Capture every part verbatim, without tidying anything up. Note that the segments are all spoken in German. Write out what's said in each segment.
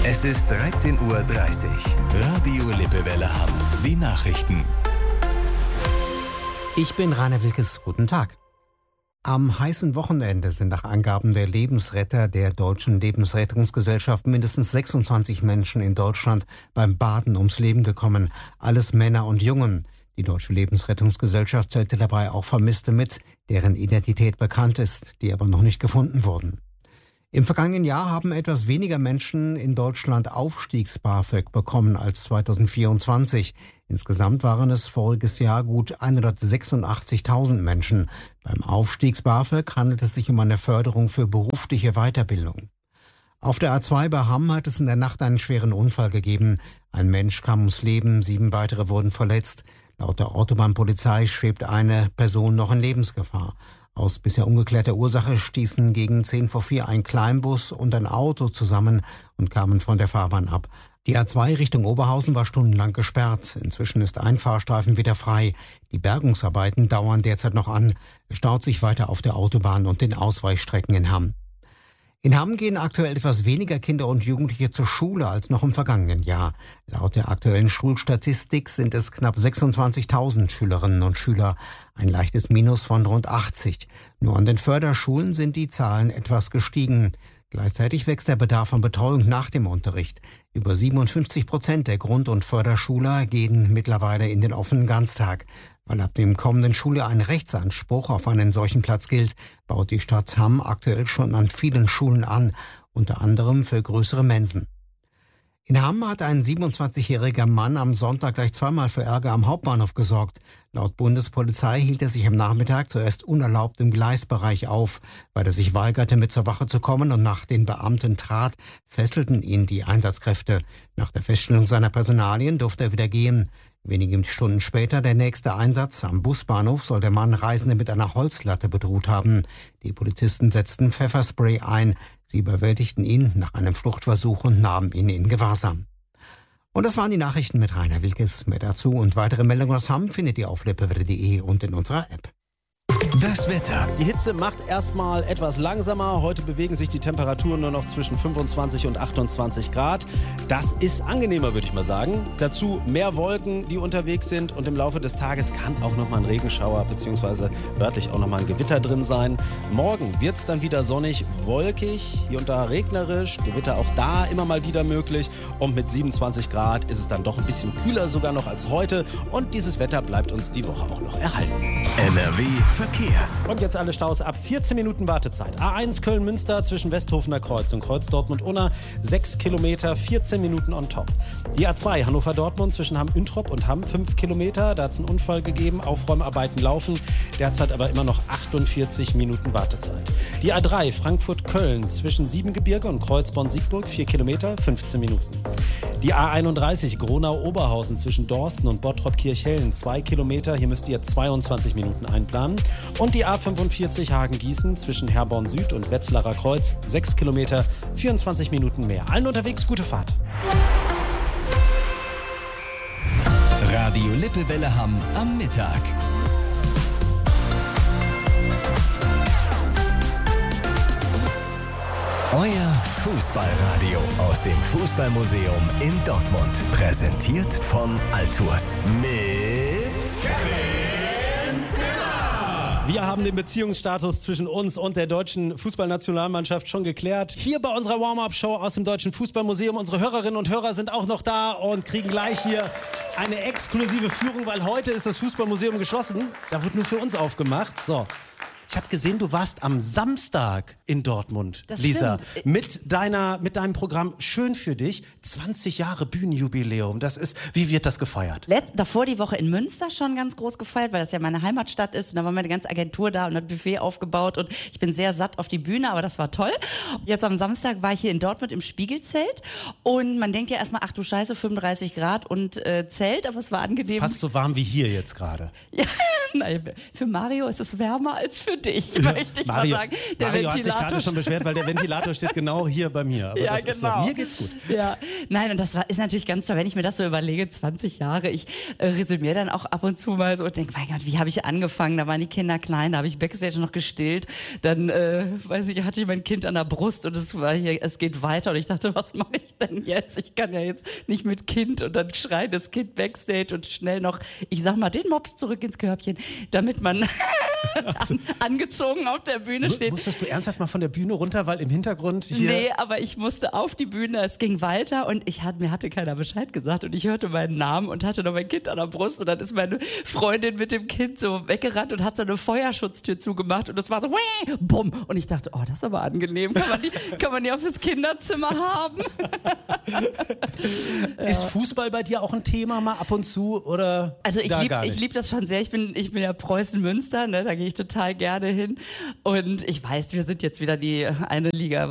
Es ist dreizehn Uhr dreißig. Radio Lippewelle Hamm. Die Nachrichten. Ich bin Rainer Wilkes. Guten Tag. Am heißen Wochenende sind nach Angaben der Lebensretter der Deutschen Lebensrettungsgesellschaft mindestens sechsundzwanzig Menschen in Deutschland beim Baden ums Leben gekommen. Alles Männer und Jungen. Die Deutsche Lebensrettungsgesellschaft zählte dabei auch Vermisste mit, deren Identität bekannt ist, die aber noch nicht gefunden wurden. Im vergangenen Jahr haben etwas weniger Menschen in Deutschland Aufstiegs-BAföG bekommen als zweitausendvierundzwanzig. Insgesamt waren es voriges Jahr gut hundertsechsundachtzigtausend Menschen. Beim Aufstiegs-BAföG handelt es sich um eine Förderung für berufliche Weiterbildung. Auf der A zwei bei Hamm hat es in der Nacht einen schweren Unfall gegeben. Ein Mensch kam ums Leben, sieben weitere wurden verletzt. Laut der Autobahnpolizei schwebt eine Person noch in Lebensgefahr. Aus bisher ungeklärter Ursache stießen gegen zehn vor vier ein Kleinbus und ein Auto zusammen und kamen von der Fahrbahn ab. Die A zwei Richtung Oberhausen war stundenlang gesperrt. Inzwischen ist ein Fahrstreifen wieder frei. Die Bergungsarbeiten dauern derzeit noch an. Es staut sich weiter auf der Autobahn und den Ausweichstrecken in Hamm. In Hamm gehen aktuell etwas weniger Kinder und Jugendliche zur Schule als noch im vergangenen Jahr. Laut der aktuellen Schulstatistik sind es knapp sechsundzwanzigtausend Schülerinnen und Schüler, ein leichtes Minus von rund achtzig. Nur an den Förderschulen sind die Zahlen etwas gestiegen. Gleichzeitig wächst der Bedarf an Betreuung nach dem Unterricht. Über siebenundfünfzig Prozent der Grund- und Förderschüler gehen mittlerweile in den offenen Ganztag. Weil ab dem kommenden Schuljahr ein Rechtsanspruch auf einen solchen Platz gilt, baut die Stadt Hamm aktuell schon an vielen Schulen an, unter anderem für größere Mensen. In Hamm hat ein siebenundzwanzigjähriger Mann am Sonntag gleich zweimal für Ärger am Hauptbahnhof gesorgt. Laut Bundespolizei hielt er sich am Nachmittag zuerst unerlaubt im Gleisbereich auf. Weil er sich weigerte, mit zur Wache zu kommen und nach den Beamten trat, fesselten ihn die Einsatzkräfte. Nach der Feststellung seiner Personalien durfte er wieder gehen. Wenige Stunden später der nächste Einsatz. Am Busbahnhof soll der Mann Reisende mit einer Holzlatte bedroht haben. Die Polizisten setzten Pfefferspray ein. Sie überwältigten ihn nach einem Fluchtversuch und nahmen ihn in Gewahrsam. Und das waren die Nachrichten mit Rainer Wilkes. Mehr dazu und weitere Meldungen aus Hamm findet ihr auf lippewelle punkt de und in unserer App. Das Wetter. Die Hitze macht erstmal etwas langsamer. Heute bewegen sich die Temperaturen nur noch zwischen fünfundzwanzig und achtundzwanzig Grad. Das ist angenehmer, würde ich mal sagen. Dazu mehr Wolken, die unterwegs sind. Und im Laufe des Tages kann auch nochmal ein Regenschauer bzw. örtlich auch nochmal ein Gewitter drin sein. Morgen wird es dann wieder sonnig, wolkig, hier und da regnerisch. Gewitter auch da immer mal wieder möglich. Und mit siebenundzwanzig Grad ist es dann doch ein bisschen kühler sogar noch als heute. Und dieses Wetter bleibt uns die Woche auch noch erhalten. N R W Verkehr. Und jetzt alle Staus ab vierzehn Minuten Wartezeit. A eins Köln-Münster zwischen Westhofener Kreuz und Kreuz Dortmund-Unna. sechs Kilometer, vierzehn Minuten on top. Die A zwei Hannover-Dortmund zwischen Hamm-Üntrop und Hamm, fünf Kilometer. Da hat es einen Unfall gegeben. Aufräumarbeiten laufen. Derzeit aber immer noch achtundvierzig Minuten Wartezeit. Die A drei Frankfurt-Köln zwischen Siebengebirge und Kreuzborn-Siegburg. vier Kilometer, fünfzehn Minuten. Die A einunddreißig Gronau-Oberhausen zwischen Dorsten und Bottrop-Kirchhellen. zwei Kilometer. Hier müsst ihr zweiundzwanzig Minuten einplanen. Und die A fünfundvierzig Hagen-Gießen zwischen Herborn Süd und Wetzlarer Kreuz, sechs Kilometer, vierundzwanzig Minuten mehr. Allen unterwegs, gute Fahrt. Radio Lippewelle Hamm am Mittag. Euer Fußballradio aus dem Fußballmuseum in Dortmund. Präsentiert von Altours. Mit Kevin Zimmer. Wir haben den Beziehungsstatus zwischen uns und der deutschen Fußballnationalmannschaft schon geklärt. Hier bei unserer Warm-Up-Show aus dem Deutschen Fußballmuseum. Unsere Hörerinnen und Hörer sind auch noch da und kriegen gleich hier eine exklusive Führung, weil heute ist das Fußballmuseum geschlossen. Da wird nur für uns aufgemacht. So. Ich habe gesehen, du warst am Samstag in Dortmund, das Lisa, stimmt. mit deiner, mit deinem Programm Schön für dich, zwanzig Jahre Bühnenjubiläum. Das ist, wie wird das gefeiert? Letzt, davor die Woche in Münster schon ganz groß gefeiert, weil das ja meine Heimatstadt ist. Und da war meine ganze Agentur da und hat Buffet aufgebaut und ich bin sehr satt auf die Bühne, aber das war toll. Jetzt am Samstag war ich hier in Dortmund im Spiegelzelt und man denkt ja erstmal, ach du Scheiße, fünfunddreißig Grad und äh, Zelt, aber es war angenehm. Fast so warm wie hier jetzt gerade. Ja, Nein, für Mario ist es wärmer als für dich, Ja. möchte ich Mario, mal sagen. Der Mario hat sich Ventilator gerade schon beschwert, weil der Ventilator steht genau hier bei mir. Aber ja, das ist so. genau. Mir geht's gut. Ja, nein, und das war, ist natürlich ganz toll, wenn ich mir das so überlege, zwanzig Jahre, ich äh, resümiere dann auch ab und zu mal so und denke, mein Gott, wie habe ich angefangen? Da waren die Kinder klein, da habe ich Backstage noch gestillt, dann, äh, weiß ich, hatte ich mein Kind an der Brust und es war hier, es geht weiter und ich dachte, was mache ich denn jetzt? Ich kann ja jetzt nicht mit Kind und dann schreit das Kind Backstage und schnell noch, ich sag mal, den Mops zurück ins Körbchen, damit man an, angezogen auf der Bühne steht. Musstest du ernsthaft mal von der Bühne runter, weil im Hintergrund hier... Nee, aber ich musste auf die Bühne, es ging weiter und ich hat, mir hatte keiner Bescheid gesagt und ich hörte meinen Namen und hatte noch mein Kind an der Brust und dann ist meine Freundin mit dem Kind so weggerannt und hat so eine Feuerschutztür zugemacht und es war so, Wäh! Bumm. Und ich dachte, oh, das ist aber angenehm, kann man die, kann man die auch fürs Kinderzimmer haben? Ist Fußball bei dir auch ein Thema mal ab und zu oder Also ich da liebe gar nicht? lieb das schon sehr. Ich bin, ich bin ja Preußen-Münster, ne? Da gehe ich total gerne hin. Und ich weiß, wir sind jetzt wieder die eine Liga.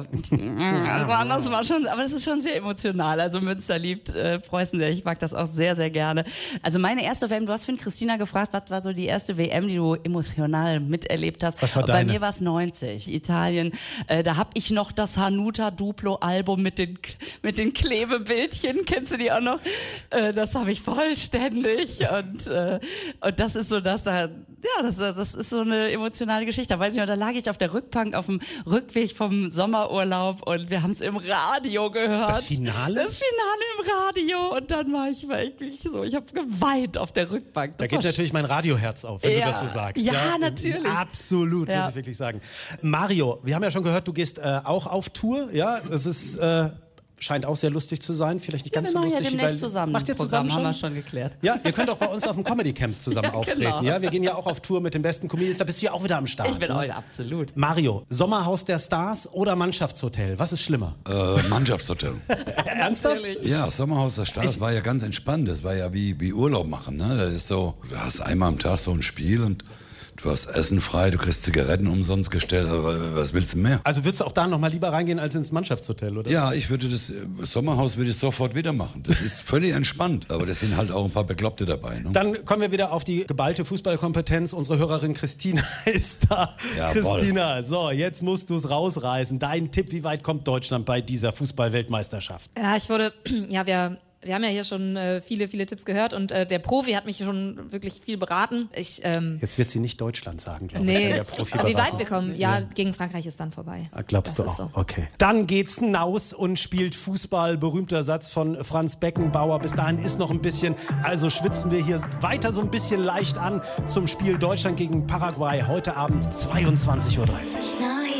Das war, das war schon, aber das ist schon sehr emotional. Also Münster liebt äh, Preußen sehr. Ich mag das auch sehr, sehr gerne. Also meine erste W M, du hast von Christina gefragt, was war so die erste W M, die du emotional miterlebt hast? Was war Bei deine? mir war es neunzig, Italien. Äh, da habe ich noch das Hanuta Duplo-Album mit den, mit den Klebebildchen. Kennst du die auch noch? Äh, das habe ich vollständig. Und, äh, und das ist so, dass da, ja, das, das ist so eine emotionale Geschichte. Da weiß ich noch, da lag ich auf der Rückbank auf dem Rückweg vom Sommerurlaub und wir haben es im Radio gehört. Das Finale? Das Finale im Radio. Und dann war ich wirklich so, ich habe geweint auf der Rückbank. Das Da geht war natürlich mein Radioherz auf, wenn Ja. du das so sagst. Ja, natürlich. Absolut, Ja. muss ich wirklich sagen. Mario, wir haben ja schon gehört, du gehst äh, auch auf Tour. Ja, das ist, äh, scheint auch sehr lustig zu sein. Vielleicht nicht Ja, ganz wir so machen ja lustig. demnächst weil- zusammen. Macht ihr ein zusammen Programm, schon? haben wir schon geklärt. Ja, ihr könnt auch bei uns auf dem Comedy Camp zusammen Ja, auftreten. genau. Ja, wir gehen ja auch auf Tour mit den besten Comedians. Da bist du ja auch wieder am Start. Ich bin ne? auch, absolut. Mario, Sommerhaus der Stars oder Mannschaftshotel? Was ist schlimmer? Äh, Mannschaftshotel. Ernsthaft? Ja, Sommerhaus der Stars war ja ganz entspannt. Das war ja wie, wie Urlaub machen. Ne? Das ist so, du hast einmal am Tag so ein Spiel und du hast Essen frei, du kriegst Zigaretten umsonst gestellt. Aber was willst du mehr? Also würdest du auch da noch mal lieber reingehen als ins Mannschaftshotel, oder? Ja, ich würde das äh, Sommerhaus würde ich sofort wieder machen. Das ist völlig entspannt. Aber das sind halt auch ein paar Bekloppte dabei. Ne? Dann kommen wir wieder auf die geballte Fußballkompetenz. Unsere Hörerin Christina ist da. Jawohl. Christina, so, jetzt musst du es rausreißen. Dein Tipp, wie weit kommt Deutschland bei dieser Fußball-Weltmeisterschaft? Ja, ich wurde, ja, wir, wir haben ja hier schon äh, viele, viele Tipps gehört und äh, der Profi hat mich schon wirklich viel beraten. Ich, ähm, Jetzt wird sie nicht Deutschland sagen, glaube ich. nee, wenn der Profi aber wie beraten. weit wir kommen, ja, gegen Frankreich ist dann vorbei. Ah, Glaubst Das du ist auch? so. Okay. Dann geht's hinaus und spielt Fußball. Berühmter Satz von Franz Beckenbauer. Bis dahin ist noch ein bisschen. Also schwitzen wir hier weiter so ein bisschen leicht an zum Spiel Deutschland gegen Paraguay. Heute Abend zweiundzwanzig Uhr dreißig.